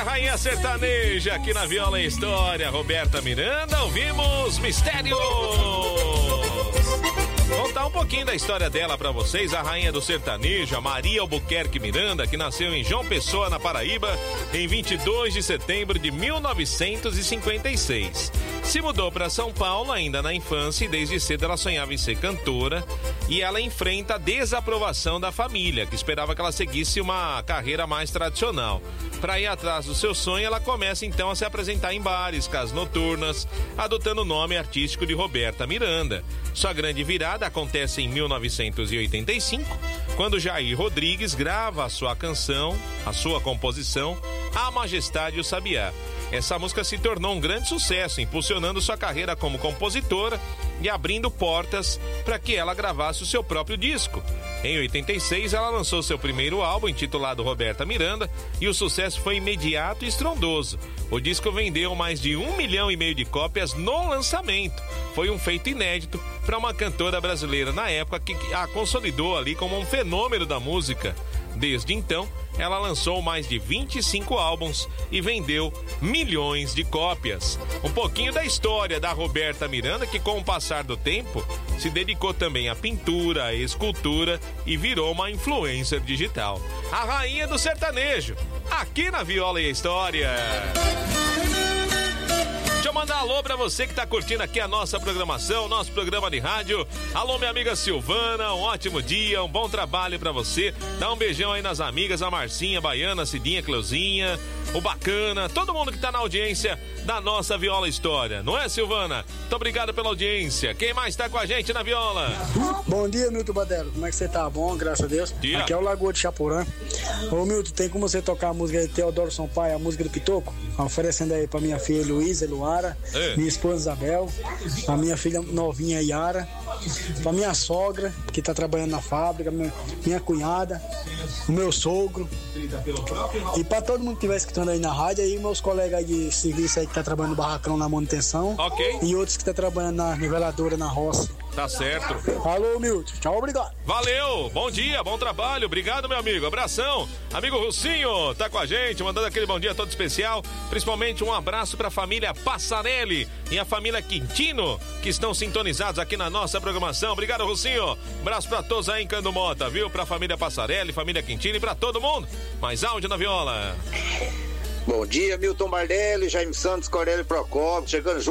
Rainha sertaneja aqui na Viola História, Roberta Miranda, ouvimos Mistérios. Contar um pouquinho da história dela pra vocês, a rainha do sertanejo, a Maria Albuquerque Miranda, que nasceu em João Pessoa, na Paraíba, em 22 de setembro de 1956. Se mudou para São Paulo ainda na infância e desde cedo ela sonhava em ser cantora, e ela enfrenta a desaprovação da família, que esperava que ela seguisse uma carreira mais tradicional. Para ir atrás do seu sonho, ela começa então a se apresentar em bares, casas noturnas, adotando o nome artístico de Roberta Miranda. Sua grande virada acontece em 1985, quando Jair Rodrigues grava a sua canção, a sua composição, A Majestade e o Sabiá. Essa música se tornou um grande sucesso, impulsionando sua carreira como compositora e abrindo portas para que ela gravasse o seu próprio disco. Em 86, ela lançou seu primeiro álbum, intitulado Roberta Miranda, e o sucesso foi imediato e estrondoso. O disco vendeu mais de 1,5 milhão de cópias no lançamento. Foi um feito inédito para uma cantora brasileira na época, que a consolidou ali como um fenômeno da música. Desde então, ela lançou mais de 25 álbuns e vendeu milhões de cópias. Um pouquinho da história da Roberta Miranda, que com o passar do tempo se dedicou também à pintura, à escultura e virou uma influencer digital. A rainha do sertanejo, aqui na Viola e História. Deixa eu mandar alô pra você que tá curtindo aqui a nossa programação, nosso programa de rádio. Alô, minha amiga Silvana, um ótimo dia, um bom trabalho pra você. Dá um beijão aí nas amigas, a Marcinha, a Baiana, a Cidinha, a Cleuzinha, o Bacana, todo mundo que tá na audiência da nossa Viola História. Não é, Silvana? Muito obrigado pela audiência. Quem mais tá com a gente na Viola? Bom dia, Milton Badelo. Como é que você tá? Bom, graças a Deus. Dia. Aqui é o Lagoa de Chapurã. Ô, Milton, tem como você tocar a música de Teodoro Sampaio, a música do Pitoco? Oferecendo aí pra minha filha Luísa Luara, minha esposa Isabel, a minha filha novinha Yara, pra minha sogra, que tá trabalhando na fábrica, minha cunhada, o meu sogro, e pra todo mundo que estiver escutando aí na rádio, aí meus colegas aí de serviço aí que tá trabalhando no barracão na manutenção, e outros que tá trabalhando na niveladora, na roça. Tá certo. Alô, Milton. Tchau, obrigado. Valeu, bom dia, bom trabalho, obrigado, meu amigo, abração. Amigo Russinho, tá com a gente, mandando aquele bom dia todo especial, principalmente um abraço pra família Passarelli e a família Quintino, que estão sintonizados aqui na nossa programação. Obrigado, Russinho. Abraço pra todos aí em Candumota, viu? Pra família Passarelli, família Quintino e pra todo mundo. Mais áudio na Viola. Bom dia, Milton Bardelli, Jaime Santos, Corélio Procópio, chegando junto.